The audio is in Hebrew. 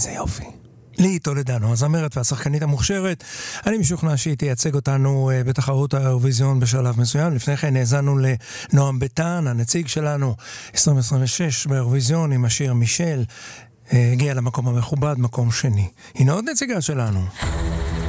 איזה יופי. לי טולדנו, הזמרת והשחקנית המוכשרת. אני משוכנע שהיא תייצג אותנו בתחרות האירוויזיון בשלב מסוים. לפני כן נאזנו לנועם ביטן, הנציג שלנו 2026 באירוויזיון עם השיר מישל. הגיע למקום המכובד, מקום שני. הנה עוד נציגה שלנו.